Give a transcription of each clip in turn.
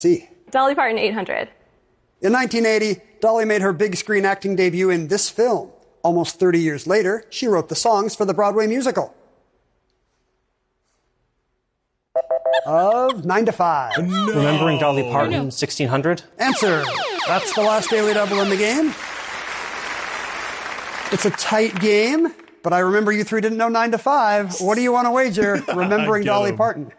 C. Dolly Parton, 800. In 1980, Dolly made her big screen acting debut in this film. Almost 30 years later, she wrote the songs for the Broadway musical of 9 to 5. No. Remembering Dolly Parton, 1600. Answer. That's the last Daily Double in the game. It's a tight game, but I remember you three didn't know 9 to 5. What do you want to wager? Remembering Dolly Parton.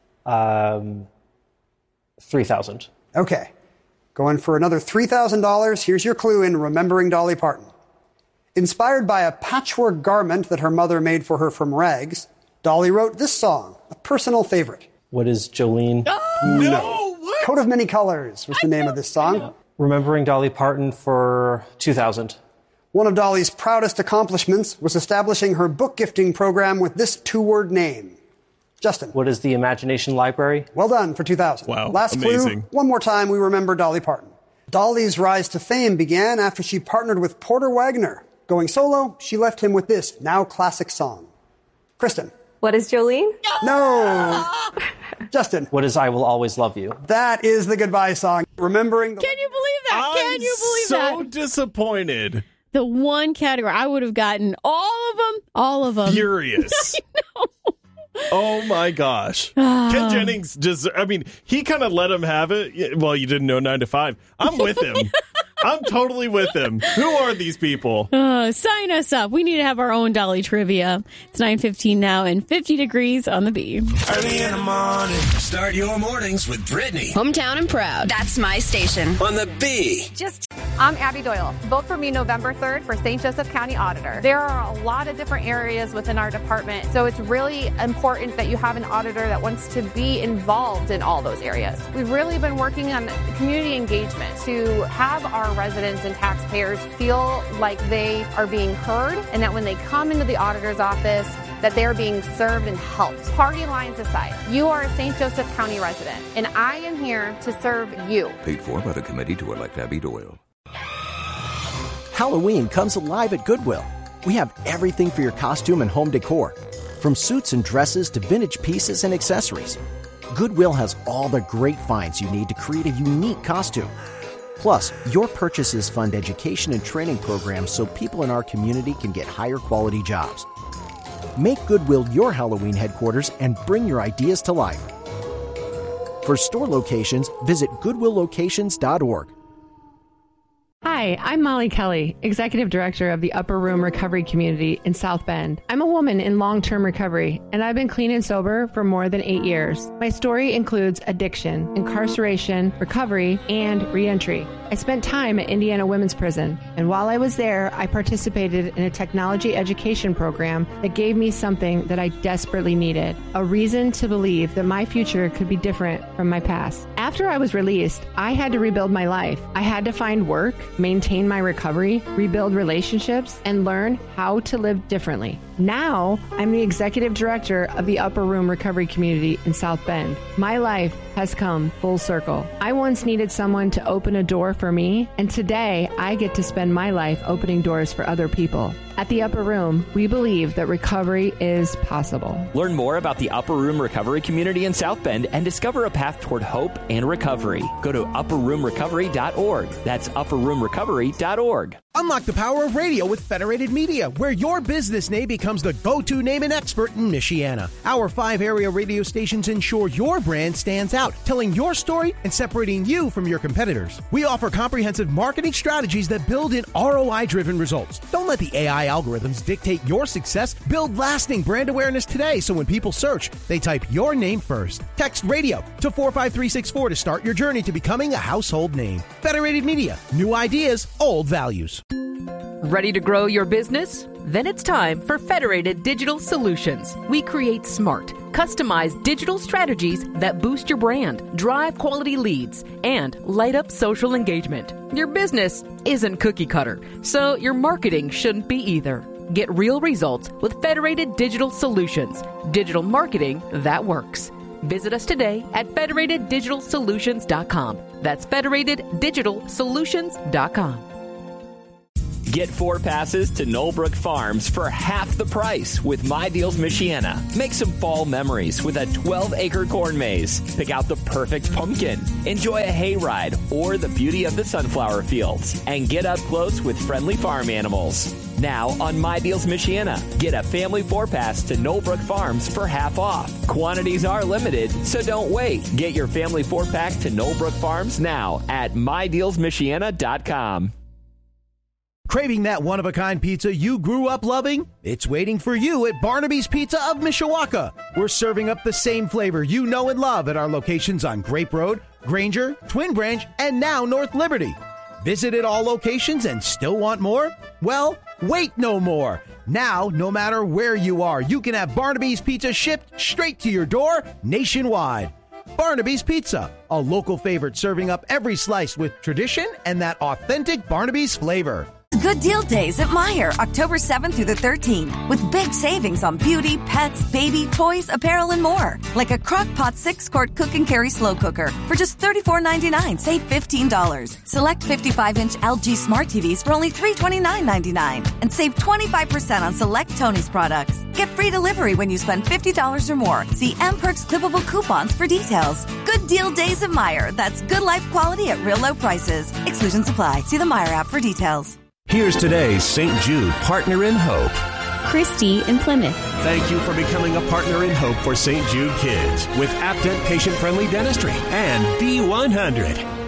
3,000. Okay. Going for another $3,000. Here's your clue in Remembering Dolly Parton. Inspired by a patchwork garment that her mother made for her from rags, Dolly wrote this song, a personal favorite. What is Jolene? Oh, no! What? Coat of Many Colors was the name of this song. Remembering Dolly Parton for 2,000. One of Dolly's proudest accomplishments was establishing her book gifting program with this two-word name. Justin. What is the Imagination Library? Well done for 2,000. Wow, Last amazing. clue, one more time we remember Dolly Parton. Dolly's rise to fame began after she partnered with Porter Wagner. Going solo, she left him with this now classic song. Kristen. What is Jolene? No. Justin. What is I Will Always Love You? That is the goodbye song. Remembering. Can you believe that? Can you believe that? I'm so disappointed. The one category I would have gotten all of them. All of them. Furious. I know. Oh my gosh. Ken Jennings he kind of let him have it. Well, you didn't know 9 to 5. I'm with him. I'm totally with him. Who are these people? Sign us up. We need to have our own Dolly trivia. It's 9:15 now and 50 degrees on the B. Early in the morning. Start your mornings with Brittany. Hometown and proud. That's my station. On the B. I'm Abby Doyle. Vote for me November 3rd for St. Joseph County Auditor. There are a lot of different areas within our department, so it's really important that you have an auditor that wants to be involved in all those areas. We've really been working on community engagement to have our residents and taxpayers feel like they are being heard and that when they come into the auditor's office, that they're being served and helped. Party lines aside, you are a St. Joseph County resident, and I am here to serve you. Paid for by the committee to elect Abby Doyle. Halloween comes alive at Goodwill. We have everything for your costume and home decor, from suits and dresses to vintage pieces and accessories. Goodwill has all the great finds you need to create a unique costume. Plus, your purchases fund education and training programs so people in our community can get higher quality jobs. Make Goodwill your Halloween headquarters and bring your ideas to life. For store locations, visit goodwilllocations.org. Hi, I'm Molly Kelly, Executive Director of the Upper Room Recovery Community in South Bend. I'm a woman in long-term recovery, and I've been clean and sober for more than 8 years. My story includes addiction, incarceration, recovery, and reentry. I spent time at Indiana Women's Prison, and while I was there, I participated in a technology education program that gave me something that I desperately needed, a reason to believe that my future could be different from my past. After I was released, I had to rebuild my life. I had to find work, maintain my recovery, rebuild relationships, and learn how to live differently. Now, I'm the Executive Director of the Upper Room Recovery Community in South Bend. My life has come full circle. I once needed someone to open a door for me, and today I get to spend my life opening doors for other people. At the Upper Room, we believe that recovery is possible. Learn more about the Upper Room Recovery Community in South Bend and discover a path toward hope and recovery. Go to upperroomrecovery.org. That's upperroomrecovery.org. Unlock the power of radio with Federated Media, where your business name becomes the go-to name and expert in Michiana. Our 5 area radio stations ensure your brand stands out, telling your story and separating you from your competitors. We offer comprehensive marketing strategies that build in ROI-driven results. Don't let the AI algorithms dictate your success. Build lasting brand awareness today so when people search, they type your name first. Text radio to 45364 to start your journey to becoming a household name. Federated Media, new ideas, old values. Ready to grow your business? Then it's time for Federated Digital Solutions. We create smart, customized digital strategies that boost your brand, drive quality leads, and light up social engagement. Your business isn't cookie cutter, so your marketing shouldn't be either. Get real results with Federated Digital Solutions. Digital marketing that works. Visit us today at federateddigitalsolutions.com. That's federateddigitalsolutions.com. Get 4 passes to Knollbrook Farms for half the price with My Deals Michiana. Make some fall memories with a 12-acre corn maze. Pick out the perfect pumpkin. Enjoy a hayride or the beauty of the sunflower fields. And get up close with friendly farm animals. Now on My Deals Michiana, get a family 4-pass to Knollbrook Farms for half off. Quantities are limited, so don't wait. Get your family 4-pack to Knollbrook Farms now at MyDealsMichiana.com. Craving that one-of-a-kind pizza you grew up loving? It's waiting for you at Barnaby's Pizza of Mishawaka. We're serving up the same flavor you know and love at our locations on Grape Road, Granger, Twin Branch, and now North Liberty. Visited all locations and still want more? Well, wait no more. Now, no matter where you are, you can have Barnaby's Pizza shipped straight to your door nationwide. Barnaby's Pizza, a local favorite serving up every slice with tradition and that authentic Barnaby's flavor. Good Deal Days at Meijer, October 7th through the 13th, with big savings on beauty, pets, baby, toys, apparel, and more. Like a Crock-Pot 6-quart cook and carry slow cooker for just $34.99, save $15. Select 55-inch LG Smart TVs for only $329.99 and save 25% on select Tony's products. Get free delivery when you spend $50 or more. See MPerks clippable coupons for details. Good Deal Days at Meijer. That's good life quality at real low prices. Exclusions apply. See the Meijer app for details. Here's today's St. Jude Partner in Hope. Christy in Plymouth. Thank you for becoming a partner in hope for St. Jude kids with Aptent patient-friendly dentistry and B100.